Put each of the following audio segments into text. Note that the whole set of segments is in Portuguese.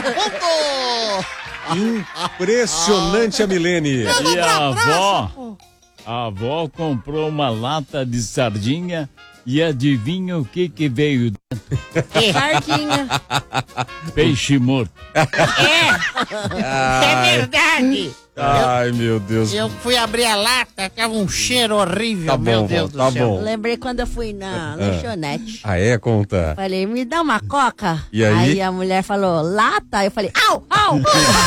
Impressionante a Milene. E a avó comprou uma lata de sardinha e adivinha o que veio dentro? Sardinha. Peixe morto. É verdade. Ai, meu Deus. Eu fui abrir a lata, tava um cheiro horrível, Tá bom, meu Deus tá do céu. bom. Lembrei quando eu fui na lanchonete. Ah, é? Conta. Falei, me dá uma coca. E aí? A mulher falou, lata? Eu falei, au, au.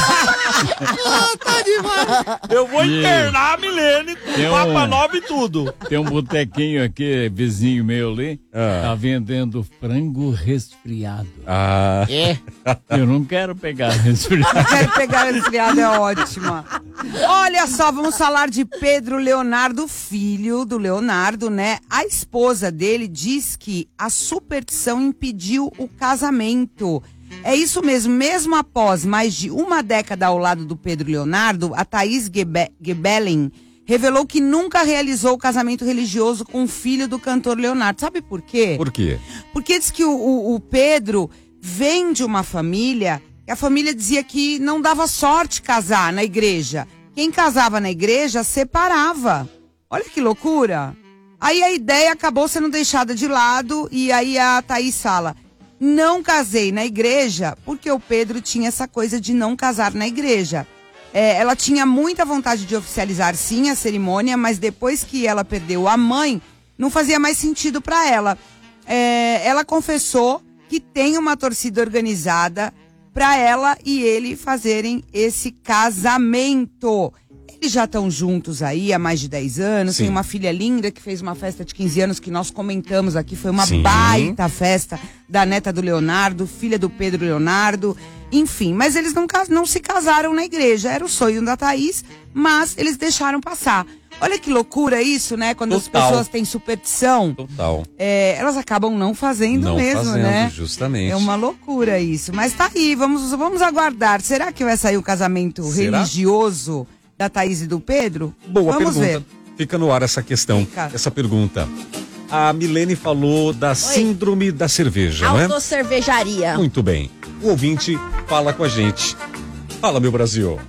Tá demais. Eu vou internar a Milene, Papa Nova e tudo. Tem um botequinho aqui, vizinho meu ali, tá vendendo frango resfriado. Ah. É. Eu não quero pegar resfriado. Quero pegar a resfriada, é ótima. Olha só, vamos falar de Pedro Leonardo, filho do Leonardo, né? A esposa dele diz que a superstição impediu o casamento. É isso mesmo após mais de uma década ao lado do Pedro Leonardo, a Thaís Gebelin revelou que nunca realizou o casamento religioso com o filho do cantor Leonardo. Sabe por quê? Por quê? Porque diz que o Pedro vem de uma família, que a família dizia que não dava sorte casar na igreja. Quem casava na igreja separava. Olha que loucura. Aí a ideia acabou sendo deixada de lado e aí a Thaís fala, não casei na igreja porque o Pedro tinha essa coisa de não casar na igreja. Ela tinha muita vontade de oficializar sim a cerimônia, mas depois que ela perdeu a mãe, não fazia mais sentido para ela. Ela confessou que tem uma torcida organizada para ela e ele fazerem esse casamento. Eles já estão juntos aí há mais de 10 anos, Sim. Tem uma filha linda que fez uma festa de 15 anos que nós comentamos aqui, foi uma Sim. baita festa da neta do Leonardo, filha do Pedro Leonardo, enfim, mas eles não se casaram na igreja, era o sonho da Thaís, mas eles deixaram passar. Olha que loucura isso, né? Quando as pessoas têm superstição, Total. elas acabam não fazendo Não mesmo, fazendo, né? justamente. É uma loucura isso. Mas tá aí, vamos aguardar. Será que vai sair o casamento religioso da Thaís e do Pedro? Boa vamos pergunta. ver. Fica no ar essa questão, essa pergunta. A Milene falou da síndrome da cerveja, não é? Autocervejaria. Muito bem. O ouvinte fala com a gente. Fala, meu Brasil.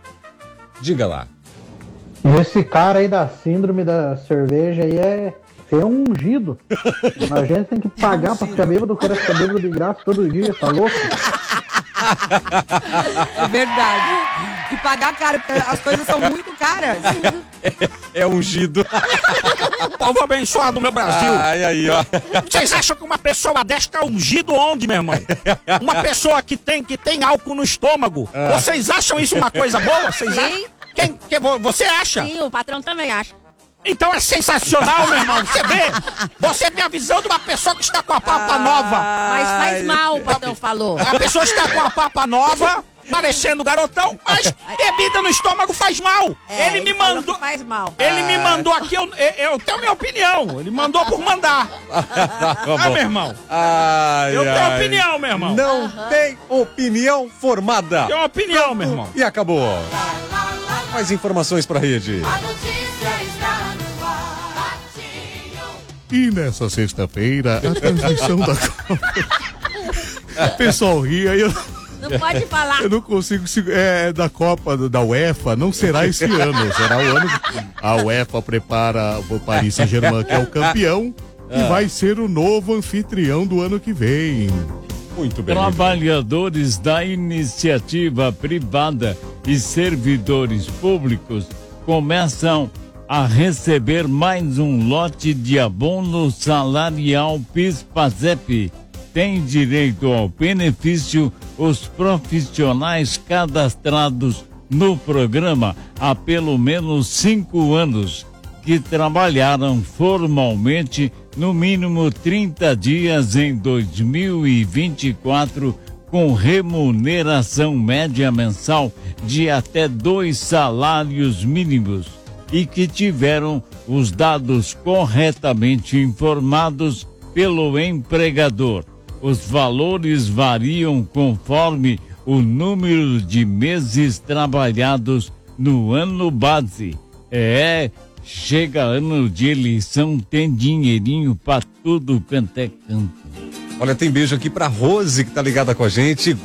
Diga lá. Esse cara aí da síndrome da cerveja aí é ungido. A gente tem que pagar pra ficar bêbado, o cara fica bêbado de graça todo dia, tá louco? É verdade. E pagar caro, porque as coisas são muito caras. É ungido. Povo abençoado, meu Brasil. Ai, aí, ó. Vocês acham que uma pessoa desta é ungido onde, meu irmão? Uma pessoa que tem álcool no estômago. Vocês acham isso uma coisa boa? Vocês acham? Você acha? Sim, o patrão também acha. Então é sensacional, meu irmão. Você vê? Você tem a visão de uma pessoa que está com a papa nova. Mas faz mal, o patrão falou. A pessoa está com a papa nova, parecendo garotão, mas bebida no estômago faz mal. Ele me mandou. Faz mal. Ele me mandou aqui, eu tenho minha opinião. Ele mandou por mandar. Meu irmão. Eu tenho opinião, meu irmão. Não tem opinião formada. Tenho opinião, meu irmão. E acabou. Mais informações pra rede. A notícia está no ar. E nessa sexta-feira, a transmissão da Copa. O pessoal ri, aí eu Não pode falar. não consigo. Da Copa da UEFA, não será esse ano. Será o ano que a UEFA prepara o Paris Saint-Germain, que é o campeão, e vai ser o novo anfitrião do ano que vem. Muito bem. Trabalhadores da iniciativa privada e servidores públicos começam a receber mais um lote de abono salarial PIS/PASEP. Tem direito ao benefício os profissionais cadastrados no programa há pelo menos 5 anos, que trabalharam formalmente no mínimo 30 dias em 2024, com remuneração média mensal de até 2 salários mínimos e que tiveram os dados corretamente informados pelo empregador. Os valores variam conforme o número de meses trabalhados no ano base. Chega ano de eleição, tem dinheirinho pra tudo quanto é canto. Olha, tem beijo aqui pra Rose, que tá ligada com a gente.